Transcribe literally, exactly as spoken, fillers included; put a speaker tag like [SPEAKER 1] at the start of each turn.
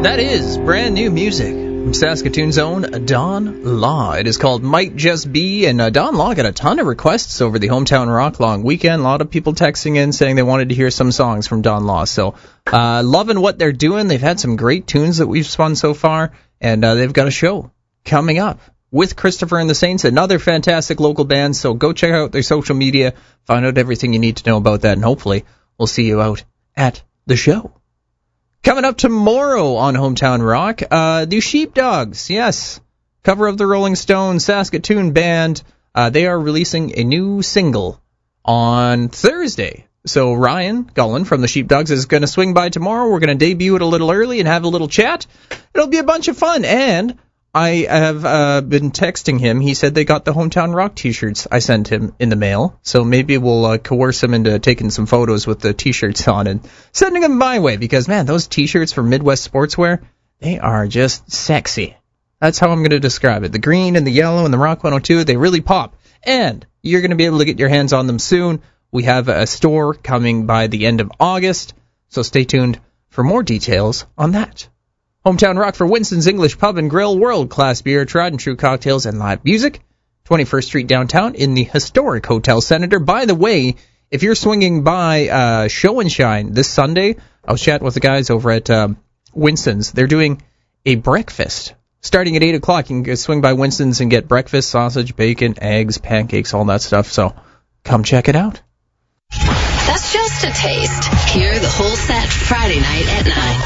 [SPEAKER 1] That is brand new music from Saskatoon's own Don Law. It is called Might Just Be, and uh, Don Law got a ton of requests over the Hometown Rock long weekend. A lot of people texting in saying they wanted to hear some songs from Don Law. So, uh, loving what they're doing. They've had some great tunes that we've spun so far, and uh, they've got a show coming up with Christopher and the Saints, another fantastic local band. So go check out their social media, find out everything you need to know about that, and hopefully we'll see you out at the show. Coming up tomorrow on Hometown Rock, uh, the Sheepdogs, yes, cover of the Rolling Stones, Saskatoon band. Uh, they are releasing a new single on Thursday. So Ryan Gullen from the Sheepdogs is going to swing by tomorrow. We're going to debut it a little early and have a little chat. It'll be a bunch of fun, and I have uh, been texting him. He said they got the Hometown Rock t-shirts I sent him in the mail, so maybe we'll uh, coerce him into taking some photos with the t-shirts on and sending them my way, because, man, those t-shirts from Midwest Sportswear, they are just sexy. That's how I'm going to describe it. The green and the yellow and the Rock one oh two, they really pop, and you're going to be able to get your hands on them soon. We have a store coming by the end of August, so stay tuned for more details on that. Hometown Rock for Winston's English Pub and Grill, world-class beer, tried and true cocktails, and live music. twenty-first Street downtown in the historic Hotel Senator. By the way, if you're swinging by uh, Show and Shine this Sunday, I was chatting with the guys over at uh, Winston's. They're doing a breakfast starting at eight o'clock. You can swing by Winston's and get breakfast, sausage, bacon, eggs, pancakes, all that stuff. So come check it out.
[SPEAKER 2] That's just a taste. Hear the whole set Friday night at nine.